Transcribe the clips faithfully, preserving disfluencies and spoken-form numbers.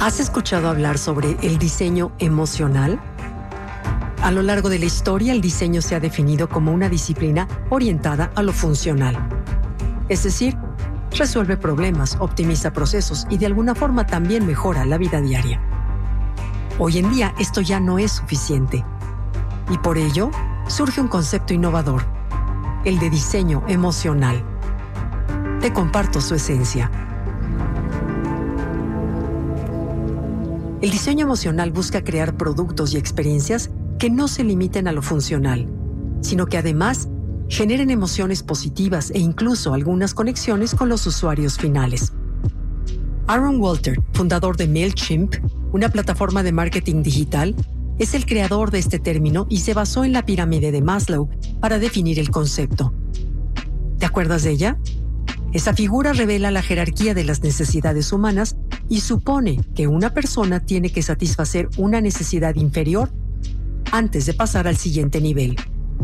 ¿Has escuchado hablar sobre el diseño emocional? A lo largo de la historia, el diseño se ha definido como una disciplina orientada a lo funcional. Es decir, resuelve problemas, optimiza procesos y de alguna forma también mejora la vida diaria. Hoy en día esto ya no es suficiente. Y por ello, surge un concepto innovador, el de diseño emocional. Te comparto su esencia. El diseño emocional busca crear productos y experiencias que no se limiten a lo funcional, sino que además generen emociones positivas e incluso algunas conexiones con los usuarios finales. Aaron Walter, fundador de MailChimp, una plataforma de marketing digital, es el creador de este término y se basó en la pirámide de Maslow para definir el concepto. ¿Te acuerdas de ella? Esa figura revela la jerarquía de las necesidades humanas y supone que una persona tiene que satisfacer una necesidad inferior antes de pasar al siguiente nivel.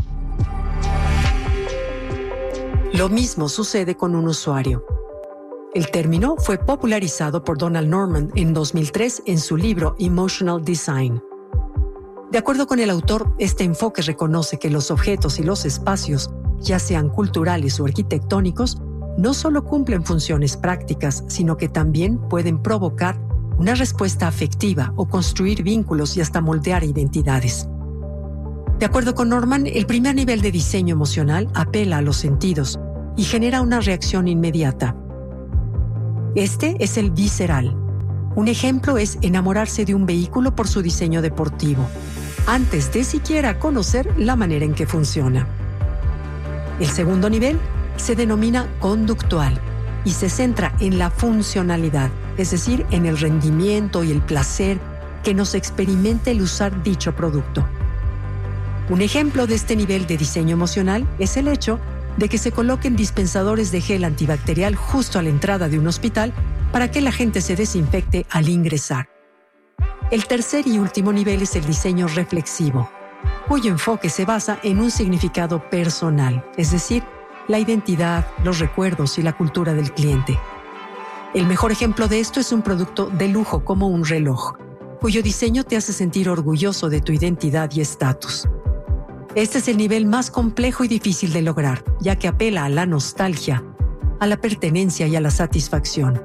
Lo mismo sucede con un usuario. El término fue popularizado por Donald Norman en dos mil tres en su libro Emotional Design. De acuerdo con el autor, este enfoque reconoce que los objetos y los espacios, ya sean culturales o arquitectónicos, no solo cumplen funciones prácticas, sino que también pueden provocar una respuesta afectiva o construir vínculos y hasta moldear identidades. De acuerdo con Norman, el primer nivel de diseño emocional apela a los sentidos y genera una reacción inmediata. Este es el visceral. Un ejemplo es enamorarse de un vehículo por su diseño deportivo, antes de siquiera conocer la manera en que funciona. El segundo nivel se denomina conductual y se centra en la funcionalidad, es decir, en el rendimiento y el placer que nos experimenta el usar dicho producto. Un ejemplo de este nivel de diseño emocional es el hecho de que se coloquen dispensadores de gel antibacterial justo a la entrada de un hospital para que la gente se desinfecte al ingresar. El tercer y último nivel es el diseño reflexivo, cuyo enfoque se basa en un significado personal, es decir, la identidad, los recuerdos y la cultura del cliente. El mejor ejemplo de esto es un producto de lujo como un reloj, cuyo diseño te hace sentir orgulloso de tu identidad y estatus. Este es el nivel más complejo y difícil de lograr, ya que apela a la nostalgia, a la pertenencia y a la satisfacción.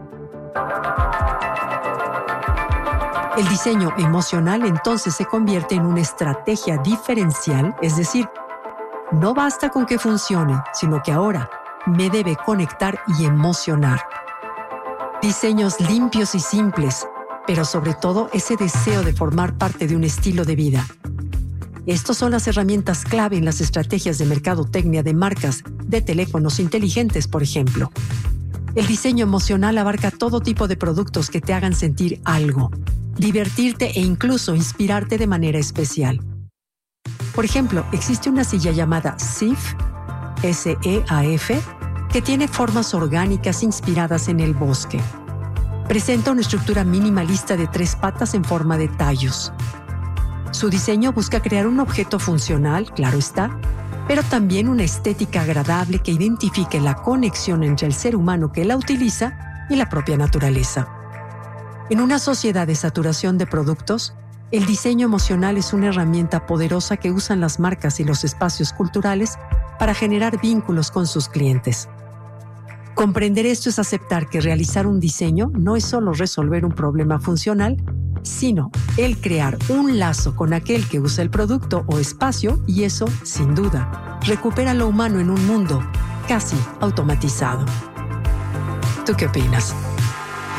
El diseño emocional entonces se convierte en una estrategia diferencial, es decir, no basta con que funcione, sino que ahora me debe conectar y emocionar. Diseños limpios y simples, pero sobre todo ese deseo de formar parte de un estilo de vida. Estas son las herramientas clave en las estrategias de mercadotecnia de marcas de teléfonos inteligentes, por ejemplo. El diseño emocional abarca todo tipo de productos que te hagan sentir algo, divertirte e incluso inspirarte de manera especial. Por ejemplo, existe una silla llamada Seaf, S E A F, que tiene formas orgánicas inspiradas en el bosque. Presenta una estructura minimalista de tres patas en forma de tallos. Su diseño busca crear un objeto funcional, claro está, pero también una estética agradable que identifique la conexión entre el ser humano que la utiliza y la propia naturaleza. En una sociedad de saturación de productos, el diseño emocional es una herramienta poderosa que usan las marcas y los espacios culturales para generar vínculos con sus clientes. Comprender esto es aceptar que realizar un diseño no es solo resolver un problema funcional, sino el crear un lazo con aquel que usa el producto o espacio, y eso, sin duda, recupera lo humano en un mundo casi automatizado. ¿Tú qué opinas?